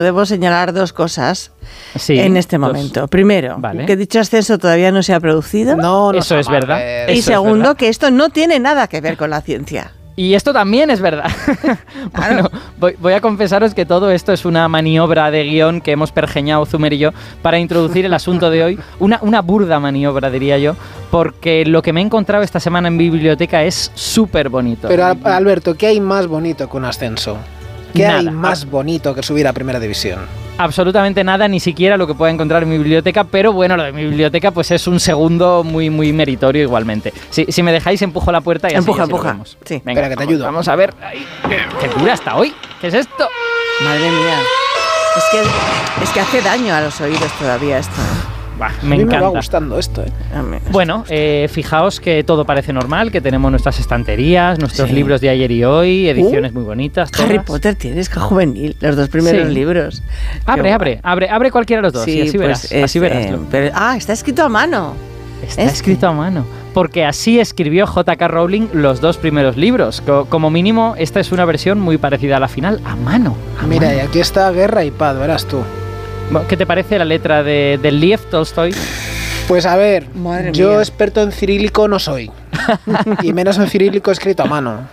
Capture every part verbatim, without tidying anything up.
Debo señalar dos cosas sí, en este dos. momento. Primero, vale. que dicho ascenso todavía no se ha producido. No, no eso es verdad. Y Eso segundo, es verdad. que esto no tiene nada que ver con la ciencia. Y esto también es verdad. Bueno, voy, voy a confesaros que todo esto es una maniobra de guión que hemos pergeñado Zumer y yo para introducir el asunto de hoy. Una, una burda maniobra, diría yo, porque lo que me he encontrado esta semana en biblioteca es súper bonito. Pero Al- Alberto, ¿qué hay más bonito que un ascenso? ¿Qué Nada. hay más bonito que subir a Primera División? Absolutamente nada, ni siquiera lo que pueda encontrar en mi biblioteca, pero bueno, lo de mi biblioteca pues es un segundo muy muy meritorio igualmente. Si, si me dejáis, empujo la puerta y así, Empuja, así lo empuja. vemos. Sí. Venga, Espera, que te vamos, ayudo. Vamos a ver. Ay, qué, qué dura está hoy. ¿Qué es esto? Madre mía. Es que, es que hace daño a los oídos todavía esto. Bah, a me mí me va encanta. gustando esto, ¿eh? A mí- Bueno, eh, fijaos que todo parece normal, que tenemos nuestras estanterías, nuestros Sí. libros de ayer y hoy, ediciones muy bonitas. Harry todas. Potter tienes que juvenil, los dos primeros Sí. libros. Abre, Qué abre, abre, abre cualquiera de los dos Sí, y así pues verás. es, así verás. eh, pero- ah, está escrito a mano. Está este. escrito a mano. Porque así escribió J K Rowling los dos primeros libros. Co- Como mínimo, esta es una versión muy parecida a la final, a mano. a Mira, mano. y aquí está Guerra y Paz, verás tú. Bueno, ¿qué te parece la letra de, de Lev Tolstoy? Pues a ver, Madre yo mía. experto en cirílico no soy. Y menos en cirílico escrito a mano.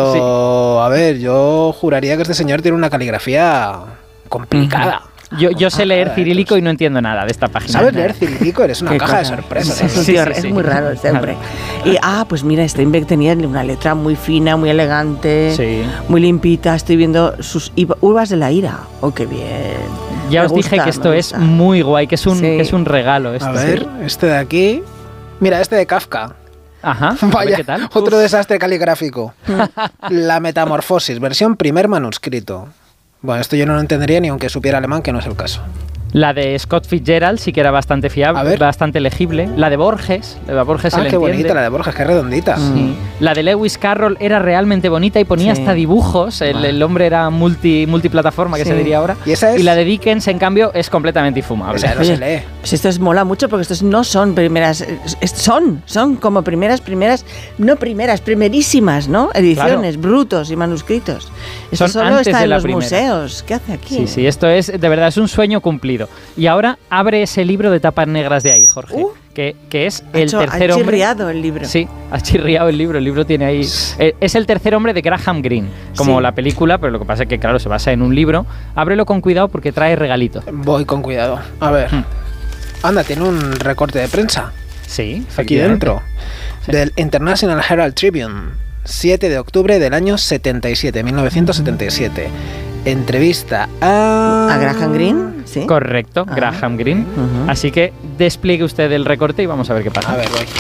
Pero, a ver, yo juraría que este señor tiene una caligrafía complicada. Yo, yo sé leer Ah, cirílico y no entiendo nada de esta página. ¿Sabes leer cirílico? Eres una Qué caja de cosa. sorpresas. Es, un Sí, tío- sí, es sí. muy raro este hombre. Y, ah, pues mira, Steinbeck tenía una letra muy fina, muy elegante, Sí. muy limpita. Estoy viendo sus iba- uvas de la ira. Oh, qué bien. Ya Me os dije gusta, que esto me es gusta. muy guay, que es un, Sí. que es un regalo. Esto. A ver, este de aquí. Mira, este de Kafka. Ajá. a ver Vaya, qué tal. otro Uf. desastre caligráfico. La Metamorfosis, versión primer manuscrito. Bueno, esto yo no lo entendería ni aunque supiera alemán, que no es el caso. La de Scott Fitzgerald sí que era bastante A fiable, ver. bastante legible. La de Borges, la de Borges se Ah, le qué entiende. bonita la de Borges, qué redondita. Sí. La de Lewis Carroll era realmente bonita y ponía Sí. hasta dibujos. El, el hombre era multi, multiplataforma, que Sí. se diría ahora. ¿Y esa es? la de Dickens, en cambio, es completamente infumable. Esa no Oye, se lee. Pues esto es, mola mucho porque estos no son primeras, es- son, son como primeras, primeras, no primeras, primerísimas, ¿no? Ediciones, brutos y manuscritos. Esto Son solo antes está de en la los primera. museos. ¿Qué hace aquí? Sí, sí, esto es, de verdad, es un sueño cumplido. Y ahora abre ese libro de tapas negras de ahí, Jorge, Uh. que, que es Ha el hecho- tercer ha hombre. chirriado el libro. Sí, ha chirriado el libro, el libro tiene ahí... eh, es el tercer hombre de Graham Greene, como Sí. la película, pero lo que pasa es que, claro, se basa en un libro. Ábrelo con cuidado porque trae regalito. Voy con cuidado. A ver. Hmm. Anda, tiene un recorte de prensa. Sí, Aquí efectivamente. dentro. Sí. Del International Herald Tribune. siete de octubre del año setenta y siete, mil novecientos setenta y siete. Entrevista a... ¿A Graham Greene? Sí. Correcto, Ah. Graham Greene. Ujú. Así que despliegue usted el recorte y vamos a ver qué pasa. A ver, voy.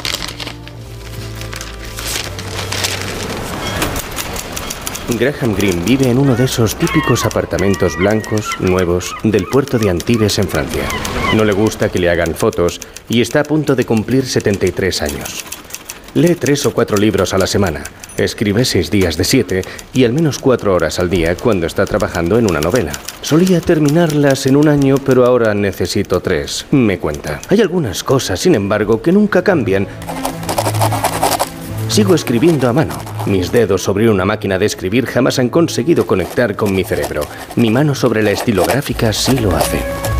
Graham Greene vive en uno de esos típicos apartamentos blancos, nuevos, del puerto de Antibes en Francia. No le gusta que le hagan fotos y está a punto de cumplir setenta y tres años. Lee tres o cuatro libros a la semana, escribe seis días de siete y al menos cuatro horas al día cuando está trabajando en una novela. Solía terminarlas en un año, pero ahora necesito tres, me cuenta. Hay algunas cosas, sin embargo, que nunca cambian. Sigo escribiendo a mano. Mis dedos sobre una máquina de escribir jamás han conseguido conectar con mi cerebro. Mi mano sobre la estilográfica sí lo hace.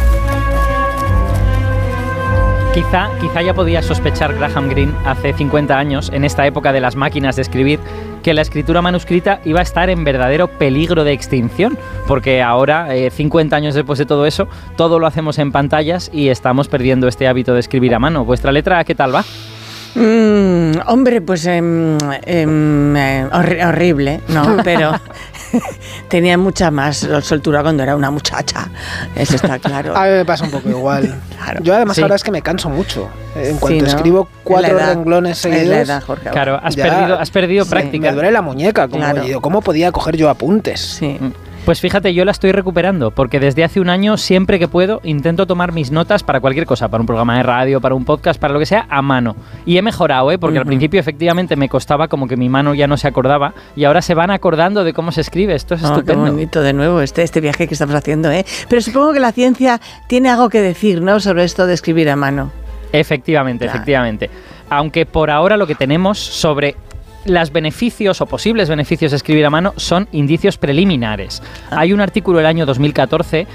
Quizá, quizá ya podía sospechar Graham Greene hace cincuenta años, en esta época de las máquinas de escribir, que la escritura manuscrita iba a estar en verdadero peligro de extinción, porque ahora, eh, cincuenta años después de todo eso, todo lo hacemos en pantallas y estamos perdiendo este hábito de escribir a mano. ¿Vuestra letra qué tal va? Mm, hombre, pues em, em, eh, horri- horrible, ¿no? Pero tenía mucha más soltura cuando era una muchacha. Eso está claro. A mí me pasa un poco igual. Claro. Yo además Sí. ahora es que me canso mucho. En cuanto Sí, ¿no? escribo cuatro Es la edad. renglones Es la seguidos, edad, Jorge. Claro, has Ya. perdido, has perdido Sí, práctica. me duele la muñeca. Como, Claro. digo, ¿cómo podía coger yo apuntes? Sí. Pues fíjate, yo la estoy recuperando, porque desde hace un año, siempre que puedo, intento tomar mis notas para cualquier cosa, para un programa de radio, para un podcast, para lo que sea, a mano. Y he mejorado, ¿eh? Porque al Ujú. principio efectivamente me costaba como que mi mano ya no se acordaba, y ahora se van acordando de cómo se escribe. Esto es Oh, qué estupendo. bonito de nuevo este, este viaje que estamos haciendo, ¿eh? Pero supongo que la ciencia tiene algo que decir, ¿no? Sobre esto de escribir a mano. Efectivamente, Claro. efectivamente. Aunque por ahora lo que tenemos sobre los beneficios o posibles beneficios de escribir a mano son indicios preliminares. Hay un artículo del año dos mil catorce